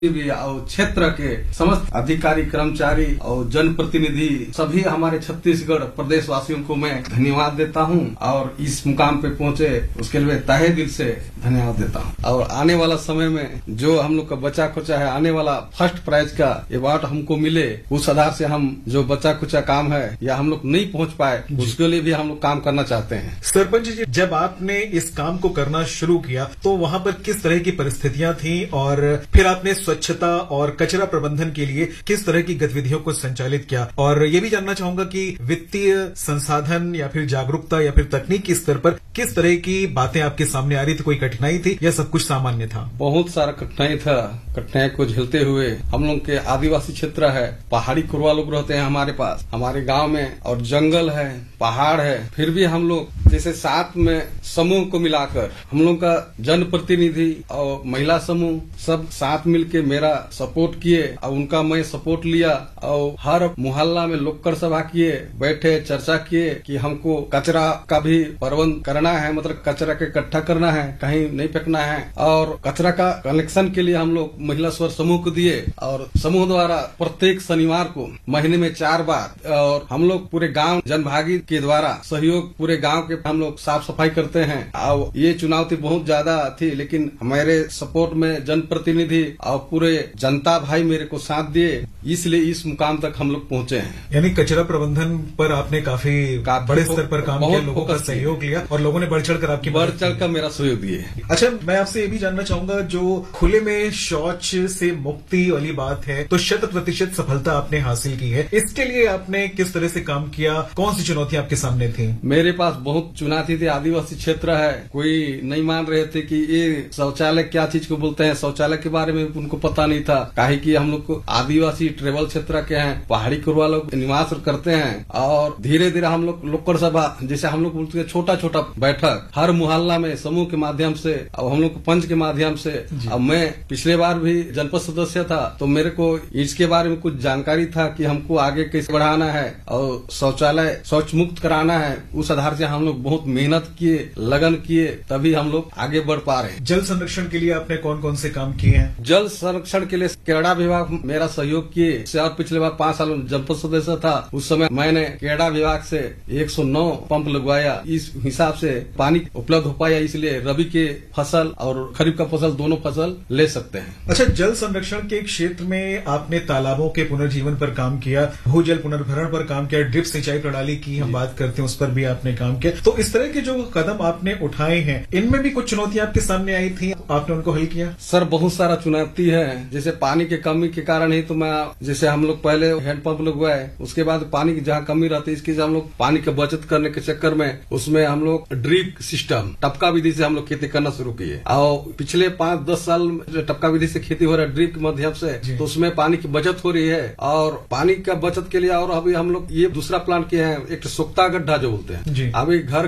भी और क्षेत्र के समस्त अधिकारी कर्मचारी और जनप्रतिनिधि सभी हमारे छत्तीसगढ़ प्रदेश वासियों को मैं धन्यवाद देता हूं और इस मुकाम पे पहुंचे उसके लिए तहे दिल से धन्यवाद देता हूं। और आने वाला समय में जो हम लोग का बचा खुचा है, आने वाला फर्स्ट प्राइज का अवार्ड हमको मिले, उस आधार से हम जो बचा खुचा काम है या हम लोग नहीं पहुंच पाए उसके लिए भी हम लोग काम करना चाहते हैं। सरपंच जी, जब आपने इस काम को करना शुरू किया तो वहां पर किस तरह की परिस्थितियां थी और फिर आपने स्वच्छता और कचरा प्रबंधन के लिए किस तरह की गतिविधियों को संचालित किया? और ये भी जानना चाहूंगा कि वित्तीय संसाधन या फिर जागरूकता या फिर तकनीकी स्तर पर किस तरह की बातें आपके सामने आ रही थी? कोई कठिनाई थी या सब कुछ सामान्य था? बहुत सारा कठिनाई था। कठिनाई को झेलते हुए हम लोग के आदिवासी क्षेत्र है, पहाड़ी कुरवा लोग रहते हैं हमारे पास, हमारे गांव में, और जंगल है, पहाड़ है, फिर भी हम लोग जैसे साथ में समूह को मिलाकर हम लोग का जनप्रतिनिधि और महिला समूह सब साथ मिलके मेरा सपोर्ट किए और उनका मैं सपोर्ट लिया और हर मोहल्ला में लोकड़ सभा किए, बैठे चर्चा किए कि हमको कचरा का भी प्रबंध करना है, मतलब कचरा के इकट्ठा करना है, कहीं नहीं फेंकना है। और कचरा का कलेक्शन के लिए हम लोग महिला स्वर समूह को दिए और समूह द्वारा प्रत्येक शनिवार को महीने में 4 बार और हम लोग पूरे गांव जनभागी के द्वारा सहयोग पूरे गांव के हम लोग साफ सफाई करते हैं। और ये चुनौती बहुत ज्यादा थी, लेकिन हमारे सपोर्ट में जनप्रतिनिधि और पूरे जनता भाई मेरे को साथ दिए, इसलिए इस मुकाम तक हम लोग पहुंचे हैं। यानी कचरा प्रबंधन पर आपने काफी बड़े स्तर पर काम किया, लोगों का सहयोग लिया और लोगों ने बढ़ चढ़कर आपकी बढ़ चढ़कर मेरा सहयोग दिए। अच्छा, मैं आपसे ये भी जानना चाहूंगा, जो खुले में शौच से मुक्ति वाली बात है तो 100% सफलता आपने हासिल की है, इसके लिए आपने किस तरह से काम किया? कौन सी चुनौतियां आपके सामने थी? मेरे पास बहुत चुनौती थी। आदिवासी क्षेत्र है, कोई नहीं मान रहे थे कि ये शौचालय क्या चीज को बोलते हैं, शौचालय के बारे में उनको पता नहीं था। काहे कि हम लोग को आदिवासी ट्रेवल क्षेत्र के हैं, पहाड़ी कुरवा लोग निवास करते हैं और धीरे धीरे हम लोग लोकड़ सभा जैसे हम लोग बोलते हैं छोटा छोटा बैठक हर मोहल्ला में समूह के माध्यम से, अब हम लोग को पंच के माध्यम से। अब मैं पिछले बार भी जनपद सदस्य था तो मेरे को इसके बारे में कुछ जानकारी था कि हमको आगे कैसे बढ़ाना है और शौचालय शौच मुक्त कराना है। उस आधार से हम लोग बहुत मेहनत किए, लगन किए, तभी हम लोग आगे बढ़ पा रहे हैं। जल संरक्षण के लिए आपने कौन कौन से काम किए हैं? जल संरक्षण के लिए क्रीड़ा विभाग मेरा सहयोग किए और पिछले बार 5 साल जनपद सदस्य था, उस समय मैंने क्रीड़ा विभाग से 109 पंप लगवाया। इस हिसाब से पानी उपलब्ध हो पाया, इसलिए रबी के फसल और खरीफ का फसल दोनों फसल ले सकते हैं। अच्छा, जल संरक्षण के क्षेत्र में आपने तालाबों के पुनर्जीवन पर काम किया, भूजल पुनर्भरण पर काम किया, ड्रिप सिंचाई प्रणाली की हम बात करते हैं उस पर भी आपने काम किया। तो इस तरह के जो कदम आपने उठाए हैं, इनमें भी कुछ चुनौतियां आपके सामने आई थी, आपने उनको हल किया? सर, बहुत सारा चुनौती है। जैसे पानी की कमी के कारण ही तो मैं, जैसे हम लोग पहले हैंडपंप लगवाए, उसके बाद पानी की जहाँ कमी रहती है इसकी हम लोग पानी की बचत करने के चक्कर में उसमें हम लोग ड्रिप सिस्टम टपका विधि से हम लोग खेती करना शुरू किए। और पिछले 5-10 साल टपका विधि से खेती हो रहा है ड्रिप के माध्यम से, तो उसमें पानी की बचत हो रही है। और पानी का बचत के लिए और अभी हम लोग ये दूसरा प्लान किए हैं, एक सोख्ता गड्ढा जो बोलते हैं। अभी घर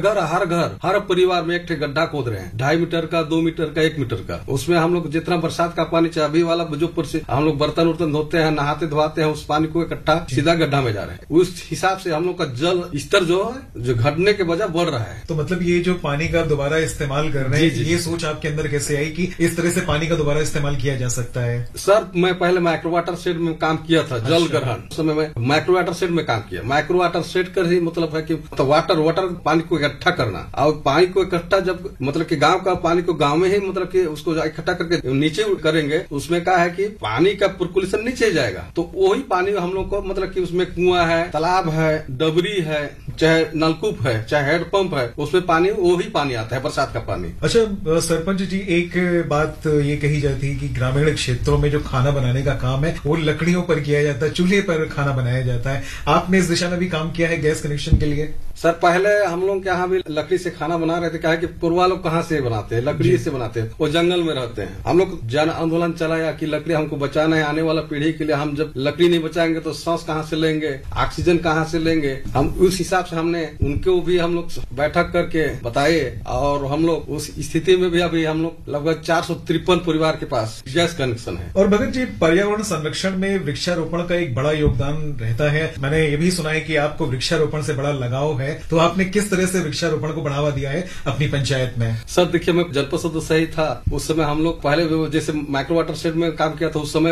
हर परिवार में एक गड्ढा खोद रहे हैं, 2.5 मीटर का, 2 मीटर का, 1 मीटर का। उसमें हम लोग जितना बरसात का पानी चाहिए, अभी वाला जो हम लोग बर्तन उर्तन धोते हैं, नहाते धोते हैं, उस पानी को इकट्ठा सीधा गड्ढा में जा रहे हैं। उस हिसाब से हम लोग का जल स्तर जो है जो घटने के बजाय बढ़ रहा है। तो मतलब ये जो पानी का दोबारा इस्तेमाल कर रहे हैं, ये सोच आपके अंदर कैसे आई कि इस तरह से पानी का दोबारा इस्तेमाल किया जा सकता है? सर, मैं पहले माइक्रो वाटर शेड में काम किया था। जल ग्रहण उस समय मैं माइक्रो वाटर शेड में काम किया। माइक्रो वाटर शेड का ही मतलब है कि तो वाटर पानी को इकट्ठा करना, और पानी को इकट्ठा जब मतलब कि गांव का पानी को गांव में ही मतलब कि उसको इकट्ठा करके नीचे करेंगे, उसमें क्या है कि पानी का पर्कुलेशन नीचे जाएगा, तो वही पानी हम लोग को मतलब कि उसमें कुआं है, तालाब है, डबरी है, चाहे नलकूप है, चाहे हैंडपंप है, उसमें पानी वही पानी आता है, बरसात का पानी। अच्छा सरपंच जी, एक बात ये कही जाती है कि ग्रामीण क्षेत्रों में जो खाना बनाने का काम है वो लकड़ियों पर किया जाता है, चूल्हे पर खाना बनाया जाता है। आपने इस दिशा में भी काम किया है गैस कनेक्शन के लिए? सर, पहले हम लोग के यहाँ भी लकड़ी से खाना बना रहे थे। क्या है कि पूर्वा लोग कहाँ से बनाते हैं, लकड़ी से बनाते हैं, वो जंगल में रहते हैं। हम लोग जन आंदोलन चलाया कि लकड़ी हमको बचाना है, आने वाला पीढ़ी के लिए। हम जब लकड़ी नहीं बचाएंगे तो सांस कहाँ से लेंगे, ऑक्सीजन कहाँ से लेंगे। हम उस हिसाब से से हमने उनको भी हम लोग बैठक करके बताए और हम लोग उस स्थिति में भी अभी हम लोग लगभग 453 परिवार के पास गैस कनेक्शन है। और भगत जी, पर्यावरण संरक्षण में वृक्षारोपण का एक बड़ा योगदान रहता है। मैंने ये भी सुना है कि आपको वृक्षारोपण से बड़ा लगाव है, तो आपने किस तरह से वृक्षारोपण को बढ़ावा दिया है अपनी पंचायत में? सर देखिए, मैं जनपद सदस्य ही था उस समय। हम लोग पहले जैसे माइक्रो वाटर शेड में काम किया था, उस समय